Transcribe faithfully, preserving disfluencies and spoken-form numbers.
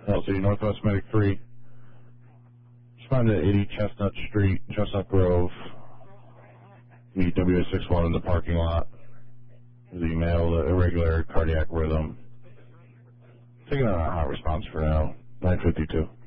L C Northwest Medic three. Respond to eighty Chestnut Street, Chestnut Grove. Meet W S six one in the parking lot. The male irregular cardiac rhythm. Taking on a hot response for now. nine fifty-two.